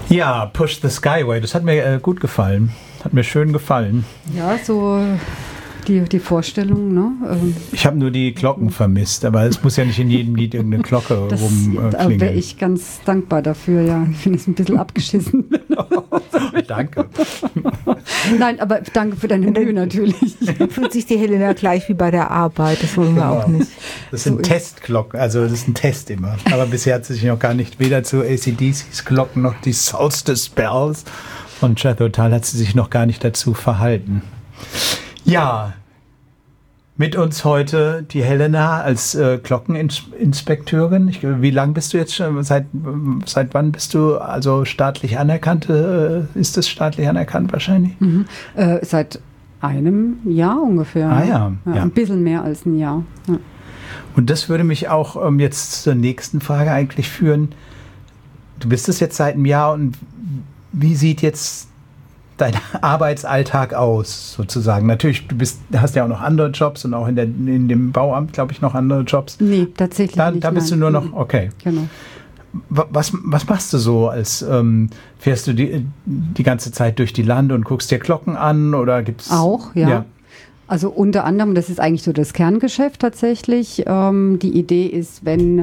Ja, Push the Skyway, das hat mir gut gefallen. Hat mir schön gefallen. Ja, so die Vorstellung, ne? Ich habe nur die Glocken vermisst, aber es muss ja nicht in jedem Lied irgendeine Glocke rumklingeln. Da wäre ich ganz dankbar dafür, ja. Ich finde es ein bisschen abgeschissen. Danke. Nein, aber danke für deine Mühe natürlich. Dann fühlt sich die Helena gleich wie bei der Arbeit, das wollen wir auch nicht. Das sind Testglocken, also das ist ein Test immer. Aber bisher hat sie sich noch gar nicht, weder zu AC/DCs Glocken noch die Solstice Bells von Jethro Tull hat sie sich noch gar nicht dazu verhalten. Ja, mit uns heute die Helena als Glockeninspekteurin. Wie lange bist du jetzt schon? Seit wann bist du also staatlich anerkannt? Ist das staatlich anerkannt wahrscheinlich? Seit einem Jahr ungefähr. Ah ja. Ein bisschen mehr als ein Jahr. Ja. Und das würde mich auch jetzt zur nächsten Frage eigentlich führen. Du bist es jetzt seit einem Jahr und wie sieht jetzt dein Arbeitsalltag aus, sozusagen? Natürlich, hast ja auch noch andere Jobs und auch in dem Bauamt, glaube ich, noch andere Jobs. Nee, tatsächlich nicht. Da bist du nur noch, okay. Genau. Was machst du so? Fährst du die ganze Zeit durch die Lande und guckst dir Glocken an oder gibt's? Auch, ja. Also unter anderem, das ist eigentlich so das Kerngeschäft tatsächlich. Die Idee ist, wenn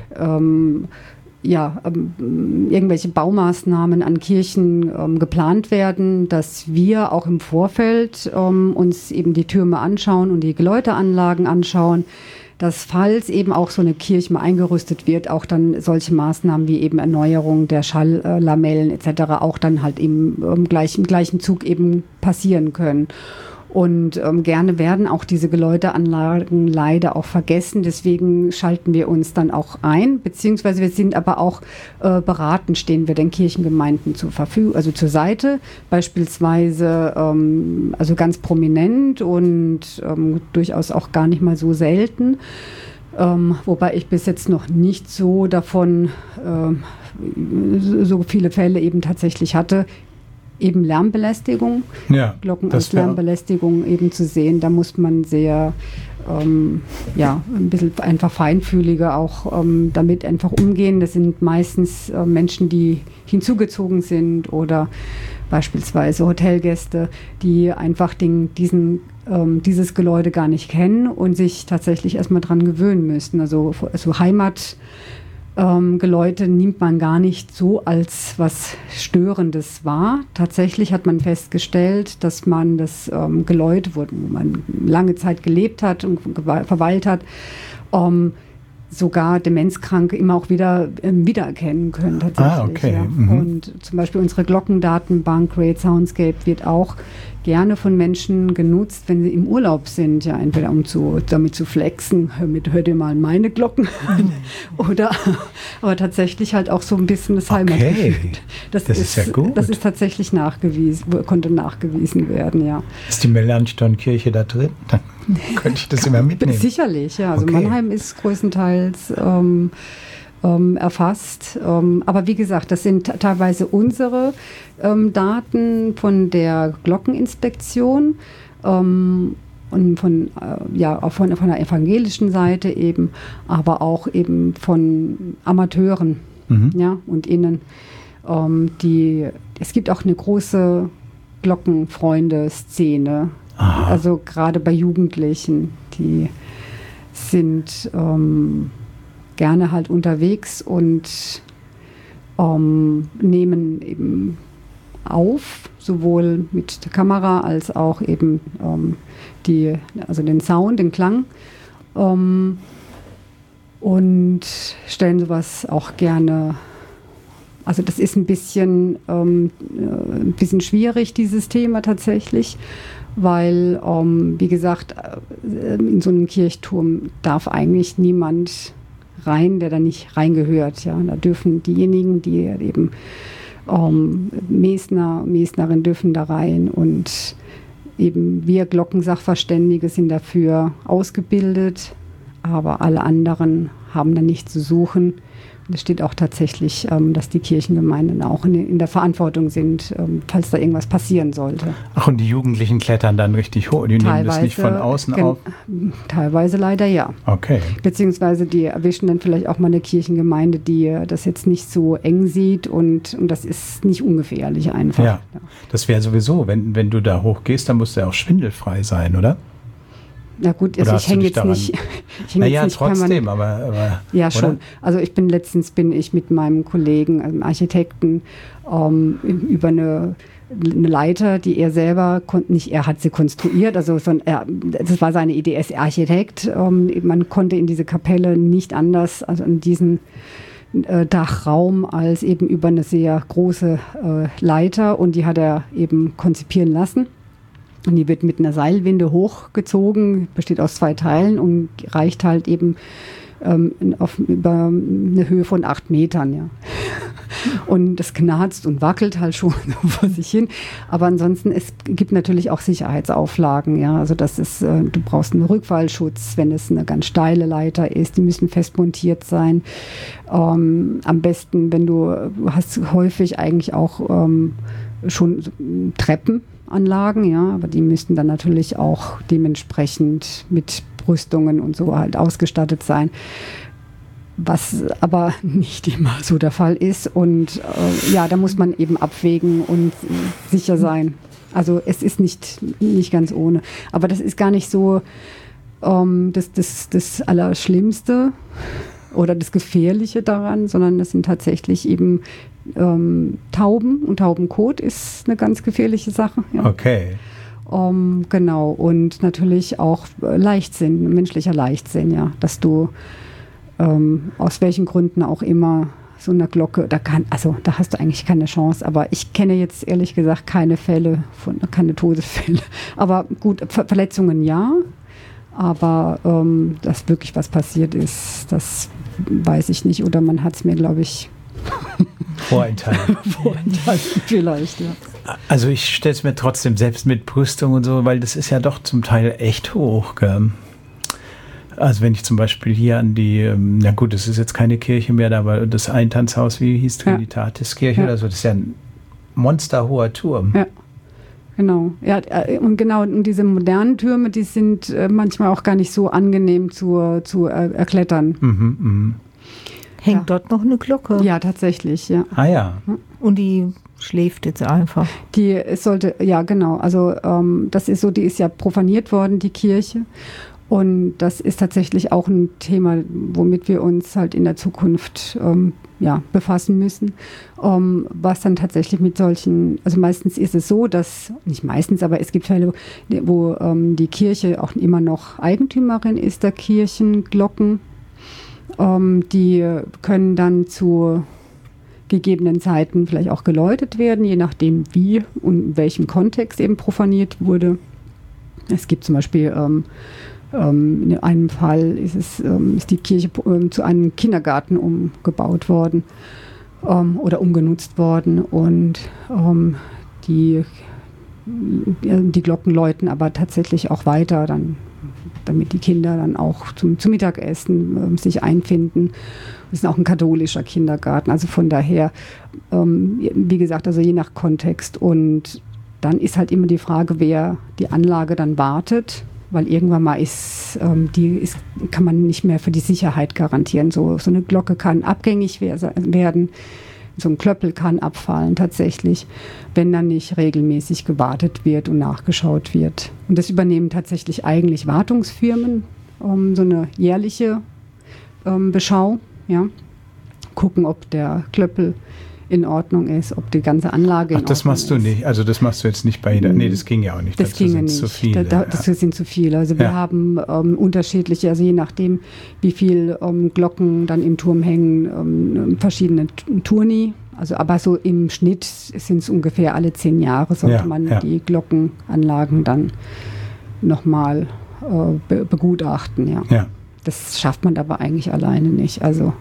irgendwelche Baumaßnahmen an Kirchen geplant werden, dass wir auch im Vorfeld uns eben die Türme anschauen und die Geläuteanlagen anschauen, dass falls eben auch so eine Kirche mal eingerüstet wird, auch dann solche Maßnahmen wie eben Erneuerung der Schalllamellen etc. auch dann halt eben im gleichen Zug eben passieren können. Und gerne werden auch diese Geläuteanlagen leider auch vergessen. Deswegen schalten wir uns dann auch ein, beziehungsweise wir sind aber auch beratend, stehen wir den Kirchengemeinden zur Verfügung, also zur Seite, beispielsweise also ganz prominent und durchaus auch gar nicht mal so selten. Wobei ich bis jetzt noch nicht so davon so viele Fälle eben tatsächlich hatte. Eben Lärmbelästigung, Glocken als Lärmbelästigung eben zu sehen. Da muss man sehr, ein bisschen einfach feinfühliger auch damit einfach umgehen. Das sind meistens Menschen, die hinzugezogen sind oder beispielsweise Hotelgäste, die einfach dieses Geläute gar nicht kennen und sich tatsächlich erstmal dran gewöhnen müssten. Also Geläute nimmt man gar nicht so als was Störendes wahr. Tatsächlich hat man festgestellt, dass man das Geläut, wo man lange Zeit gelebt hat und verweilt hat, sogar Demenzkranke immer auch wieder wiedererkennen können tatsächlich. Ah, okay. Ja. Und zum Beispiel unsere Glockendatenbank Great Soundscape wird auch gerne von Menschen genutzt, wenn sie im Urlaub sind, ja, entweder damit zu flexen, hör dir mal meine Glocken an, aber tatsächlich halt auch so ein bisschen das Heimatgefühl. Das ist ja gut. Das ist tatsächlich konnte nachgewiesen werden, ja. Ist die Melanchthon-Kirche da drin? Dann könnte ich das immer mitnehmen. Sicherlich, ja. Also Mannheim ist größtenteils erfasst. Aber wie gesagt, das sind teilweise unsere Daten von der Glockeninspektion und von der evangelischen Seite eben, aber auch eben von Amateuren und innen. Es gibt auch eine große Glockenfreunde-Szene. Aha. Also gerade bei Jugendlichen, die sind gerne halt unterwegs und nehmen eben auf, sowohl mit der Kamera als auch eben den Sound, den Klang und stellen sowas auch gerne. Also das ist ein bisschen schwierig, dieses Thema tatsächlich, weil, wie gesagt, in so einem Kirchturm darf eigentlich niemand rein, der da nicht reingehört. Ja. Da dürfen diejenigen, die eben Mesnerin dürfen da rein und eben wir Glockensachverständige sind dafür ausgebildet, aber alle anderen haben da nichts zu suchen. Es steht auch tatsächlich, dass die Kirchengemeinden auch in der Verantwortung sind, falls da irgendwas passieren sollte. Ach, und die Jugendlichen klettern dann richtig hoch? Die nehmen das nicht von außen auf? Teilweise leider ja. Okay. Beziehungsweise die erwischen dann vielleicht auch mal eine Kirchengemeinde, die das jetzt nicht so eng sieht und das ist nicht ungefährlich einfach. Ja, das wäre sowieso, wenn du da hochgehst, dann musst du ja auch schwindelfrei sein, oder? Na gut, also ich hänge jetzt nicht. Naja, trotzdem, aber. Ja, schon. Also letztens bin ich mit meinem Kollegen, einem Architekten, über eine Leiter, die er selber er hat sie konstruiert, das war seine Idee, er ist Architekt. Man konnte in diese Kapelle nicht anders, also in diesen Dachraum, als eben über eine sehr große Leiter, und die hat er eben konzipieren lassen. Und die wird mit einer Seilwinde hochgezogen, besteht aus 2 Teilen und reicht halt eben über eine Höhe von 8 Metern. Ja. Und das knarzt und wackelt halt schon vor sich hin. Aber ansonsten, es gibt natürlich auch Sicherheitsauflagen. Ja. Also das ist, du brauchst einen Rückfallschutz, wenn es eine ganz steile Leiter ist. Die müssen fest montiert sein. Am besten, du hast häufig eigentlich auch schon Treppenanlagen, ja, aber die müssten dann natürlich auch dementsprechend mit Brüstungen und so halt ausgestattet sein, was aber nicht immer so der Fall ist. Und da muss man eben abwägen und sicher sein. Also es ist nicht ganz ohne. Aber das ist gar nicht so das Allerschlimmste oder das Gefährliche daran, sondern das sind tatsächlich eben Tauben, und Taubenkot ist eine ganz gefährliche Sache. Ja. Okay. Genau, und natürlich auch Leichtsinn, menschlicher Leichtsinn, ja, dass du aus welchen Gründen auch immer so eine Glocke, da hast du eigentlich keine Chance, aber ich kenne jetzt ehrlich gesagt keine Todesfälle, aber gut, Verletzungen ja, aber dass wirklich was passiert ist, das weiß ich nicht, oder man hat es mir, glaube ich, Vorenthalten. Vielleicht, ja. Also ich stelle es mir trotzdem selbst mit Brüstung und so, weil das ist ja doch zum Teil echt hoch. Gell? Also wenn ich zum Beispiel hier an die, na gut, das ist jetzt keine Kirche mehr, aber das Eintanzhaus, wie hieß Trinitatiskirche oder so, das ist ja ein monsterhoher Turm. Ja. Genau, ja, und diese modernen Türme, die sind manchmal auch gar nicht so angenehm zu erklettern. Hängt dort noch eine Glocke? Ja, tatsächlich, ja. Ah ja. Und die schläft jetzt einfach? Ja genau, also das ist so, die ist ja profaniert worden, die Kirche. Und das ist tatsächlich auch ein Thema, womit wir uns halt in der Zukunft befassen müssen. Was dann tatsächlich mit solchen, also meistens ist es so, dass, nicht meistens, aber es gibt Fälle, wo die Kirche auch immer noch Eigentümerin ist der Kirchenglocken. Die können dann zu gegebenen Zeiten vielleicht auch geläutet werden, je nachdem wie und in welchem Kontext eben profaniert wurde. Es gibt zum Beispiel in einem Fall ist die Kirche zu einem Kindergarten umgebaut worden oder umgenutzt worden, und die Glocken läuten aber tatsächlich auch weiter, damit die Kinder dann auch zum Mittagessen sich einfinden. Das ist auch ein katholischer Kindergarten, also von daher, wie gesagt, also je nach Kontext. Und dann ist halt immer die Frage, wer die Anlage dann wartet, weil irgendwann mal kann man nicht mehr für die Sicherheit garantieren. So eine Glocke kann abgängig werden, so ein Klöppel kann abfallen tatsächlich, wenn dann nicht regelmäßig gewartet wird und nachgeschaut wird. Und das übernehmen tatsächlich eigentlich Wartungsfirmen, so eine jährliche Beschau, ja, gucken, ob der Klöppel in Ordnung ist, ob die ganze Anlage in Ordnung ist. Das machst du nicht, also das machst du jetzt nicht bei jeder, nee, das ging ja auch nicht. Das ginge nicht, zu viele. Das sind zu viele. Also wir haben unterschiedliche, also je nachdem, wie viel Glocken dann im Turm hängen, verschiedene Turni. Also aber so im Schnitt sind es ungefähr alle 10 Jahre, sollte man die Glockenanlagen dann nochmal begutachten. Ja. Das schafft man aber eigentlich alleine nicht. Also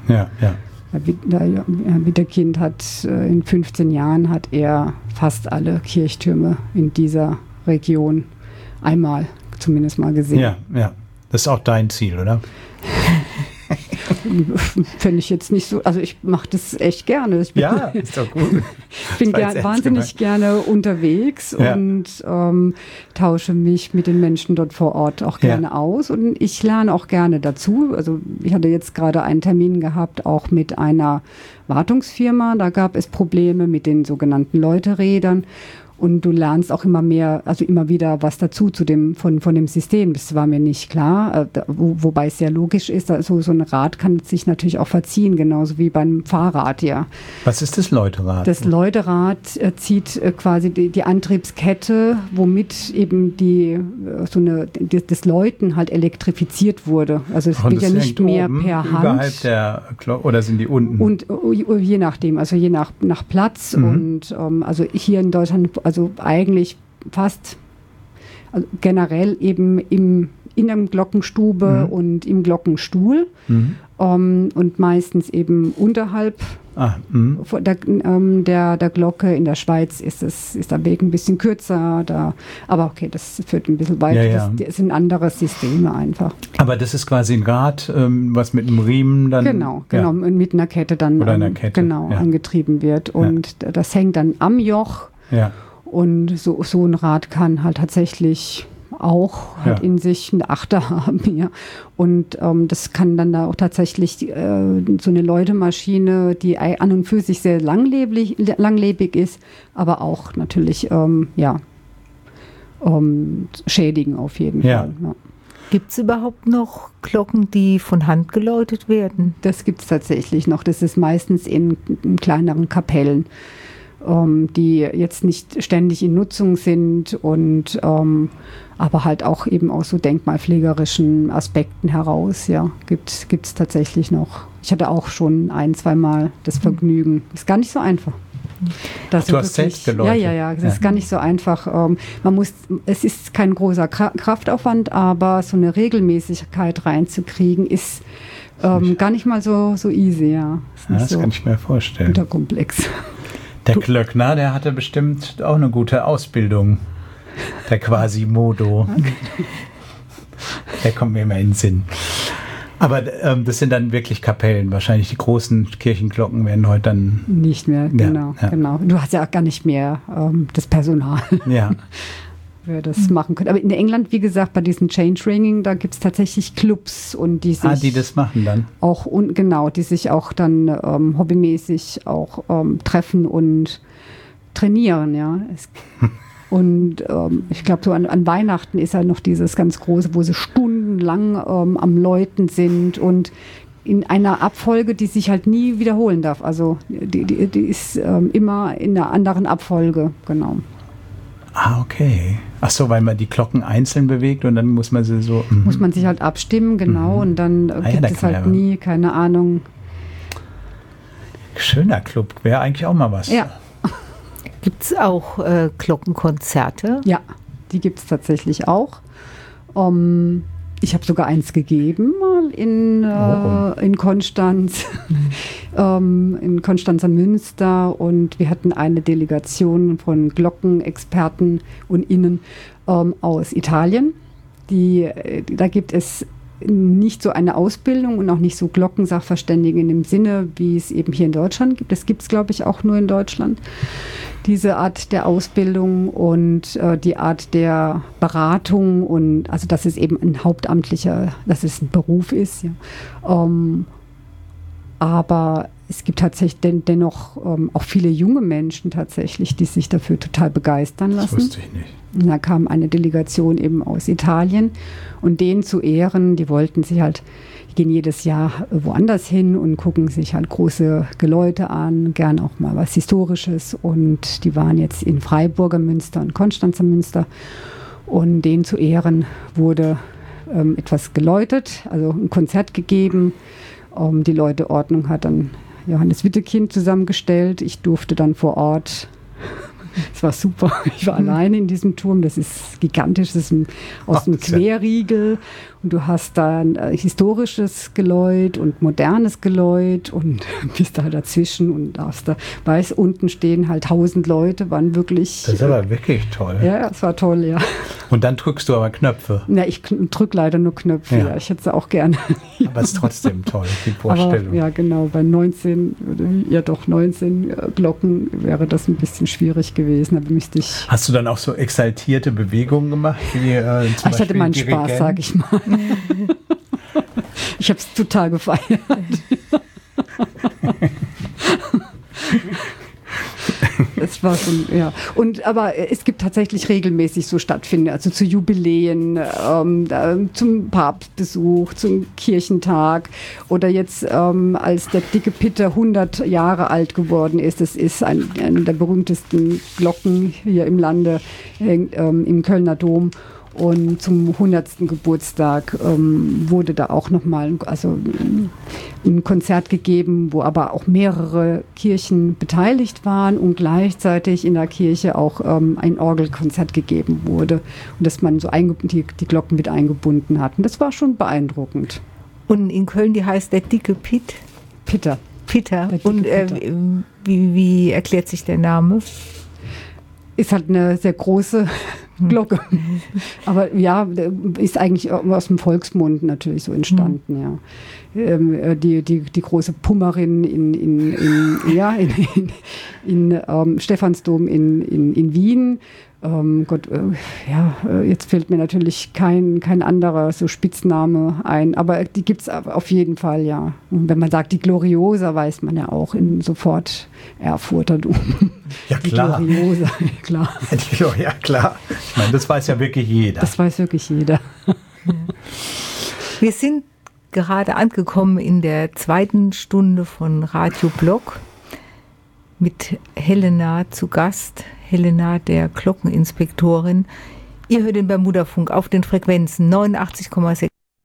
Herr Witterkind hat in 15 Jahren hat er fast alle Kirchtürme in dieser Region einmal zumindest mal gesehen. Ja. Das ist auch dein Ziel, oder? Finde ich jetzt nicht so, also ich mache das echt gerne. Ja, ist doch gut. Ich bin wahnsinnig gerne unterwegs und tausche mich mit den Menschen dort vor Ort auch gerne aus und ich lerne auch gerne dazu. Also ich hatte jetzt gerade einen Termin gehabt, auch mit einer Wartungsfirma. Da gab es Probleme mit den sogenannten Läuterädern. Und du lernst auch immer mehr, also immer wieder was dazu von dem System. Das war mir nicht klar, wobei es sehr logisch ist. Also so ein Rad kann sich natürlich auch verziehen, genauso wie beim Fahrrad, ja. Was ist das Läuterad? Das Läuterad zieht quasi die Antriebskette, womit eben das Läuten halt elektrifiziert wurde. Also es geht ja nicht mehr per Hand. Überhalb der Glocke, oder sind die unten? Und je nachdem, also je nach Platz und also hier in Deutschland, also eigentlich fast generell eben in der Glockenstube und im Glockenstuhl und meistens eben unterhalb der Glocke. In der Schweiz ist der Weg ein bisschen kürzer, aber okay, das führt ein bisschen weiter. Ja. Das sind andere Systeme einfach. Aber das ist quasi ein Rad, was mit einem Riemen dann... Genau, und mit einer Kette dann angetrieben wird. Und das hängt dann am Joch. Ja. Und so ein Rad kann halt tatsächlich auch in sich eine Achter haben. Ja. Und das kann dann da auch tatsächlich so eine Läutemaschine, die an und für sich sehr langlebig ist, aber auch natürlich schädigen auf jeden Fall. Ja. Gibt es überhaupt noch Glocken, die von Hand geläutet werden? Das gibt es tatsächlich noch. Das ist meistens in kleineren Kapellen, die jetzt nicht ständig in Nutzung sind und aber halt auch eben aus so denkmalpflegerischen Aspekten heraus, gibt's tatsächlich noch. Ich hatte auch schon 1-2 Mal das Vergnügen. Ist gar nicht so einfach. Du hast selbst geläutet? Ja, das ist gar nicht so einfach. Es ist kein großer Kraftaufwand, aber so eine Regelmäßigkeit reinzukriegen ist gar nicht mal so easy, ja. Das kann ich mir vorstellen. Unterkomplex. Der Glöckner, der hatte bestimmt auch eine gute Ausbildung. Der Quasimodo. Der kommt mir immer in den Sinn. Aber das sind dann wirklich Kapellen. Wahrscheinlich die großen Kirchenglocken werden heute dann... Nicht mehr, genau. Du hast ja auch gar nicht mehr das Personal. Ja. Wer das machen könnte. Aber in England, wie gesagt, bei diesen Change Ringing, da gibt es tatsächlich Clubs und die sich... die das machen dann? Auch, die sich auch dann hobbymäßig auch treffen und trainieren, ja. Und ich glaube, so an Weihnachten ist ja noch dieses ganz große, wo sie stundenlang am Läuten sind und in einer Abfolge, die sich halt nie wiederholen darf. Also die ist immer in einer anderen Abfolge, genau. Ah, okay. Ach so, weil man die Glocken einzeln bewegt und dann muss man sie so... Muss man sich halt abstimmen, genau, und dann gibt es halt nie, keine Ahnung. Schöner Club, wäre eigentlich auch mal was. Ja. Gibt es auch Glockenkonzerte? Ja, die gibt es tatsächlich auch. Ich habe sogar eins gegeben mal in Konstanz, in Konstanzer Münster, und wir hatten eine Delegation von Glockenexperten und Innen aus Italien. Da gibt es nicht so eine Ausbildung und auch nicht so Glockensachverständigen in dem Sinne, wie es eben hier in Deutschland gibt. Das gibt es, glaube ich, auch nur in Deutschland, diese Art der Ausbildung und die Art der Beratung, und also dass es eben ein hauptamtlicher, dass es ein Beruf ist. Ja. Aber es gibt tatsächlich dennoch auch viele junge Menschen tatsächlich, die sich dafür total begeistern lassen. Das wusste ich nicht. Und da kam eine Delegation eben aus Italien, und denen zu Ehren, die gehen jedes Jahr woanders hin und gucken sich halt große Geläute an, gern auch mal was Historisches, und die waren jetzt in Freiburger Münster und Konstanzer Münster, und denen zu Ehren wurde etwas geläutet, also ein Konzert gegeben. Die Läuteordnung hat dann Johannes Wittekind zusammengestellt. Ich durfte dann vor Ort Es war super. Ich war alleine in diesem Turm. Das ist gigantisch. Das ist aus einem Querriegel. Und du hast da ein historisches Geläut und modernes Geläut und bist da dazwischen und darfst da, weißt, unten stehen halt 1000 Leute, waren wirklich... Das ist aber wirklich toll. Ja, es war toll, ja. Und dann drückst du aber Knöpfe. Ja, ich drücke leider nur Knöpfe. Ja. Ich hätte es auch gerne. Aber es ist trotzdem toll, die Vorstellung. Aber, ja, genau. Bei 19 Glocken wäre das ein bisschen schwierig gewesen. Da müsste ich... Hast du dann auch so exaltierte Bewegungen gemacht? Wie, zum ich hatte meinen Spaß, sage ich mal. Ich habe es total gefeiert. Es war schon, ja. Aber es gibt tatsächlich regelmäßig so Stattfinden, also zu Jubiläen, zum Papstbesuch, zum Kirchentag oder jetzt, als der dicke Pitter 100 Jahre alt geworden ist. Das ist eine der berühmtesten Glocken hier im Lande, im Kölner Dom. Und zum 100. Geburtstag wurde da auch nochmal ein Konzert gegeben, wo aber auch mehrere Kirchen beteiligt waren und gleichzeitig in der Kirche auch ein Orgelkonzert gegeben wurde und dass man so die Glocken mit eingebunden hat. Und das war schon beeindruckend. Und in Köln, die heißt der dicke Pitter. Und wie erklärt sich der Name? Ist halt eine sehr große Glocke. Aber ja, ist eigentlich aus dem Volksmund natürlich so entstanden, ja. Die große Pummerin in Stephansdom in Wien. Jetzt fällt mir natürlich kein anderer so Spitzname ein, aber die gibt es auf jeden Fall, ja. Und wenn man sagt, die Gloriosa, weiß man ja auch sofort Erfurter Dom. Ja, klar. Die Gloriosa, klar. Ja, klar. Ich meine, das weiß ja wirklich jeder. Das weiß wirklich jeder. Wir sind gerade angekommen in der 2. Stunde von Radio Block mit Helena zu Gast. Helena, der Glockeninspektorin. Ihr hört den Bermudafunk auf den Frequenzen 89,6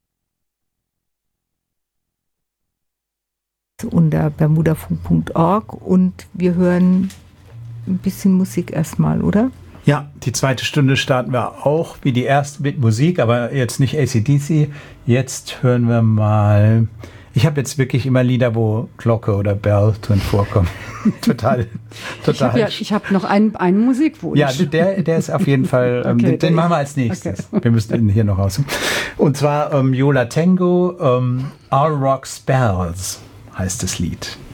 unter bermudafunk.org und wir hören ein bisschen Musik erstmal, oder? Ja, die 2. Stunde starten wir auch wie die erste mit Musik, aber jetzt nicht AC/DC. Jetzt hören wir mal... Ich habe jetzt wirklich immer Lieder, wo Glocke oder Bell drin vorkommen. total. Ich habe noch einen Musikwunsch. Ja, der ist auf jeden Fall, okay, den machen wir als nächstes. Okay. Wir müssen den hier noch raus. Und zwar Yo La Tengo, All Rock Spells heißt das Lied.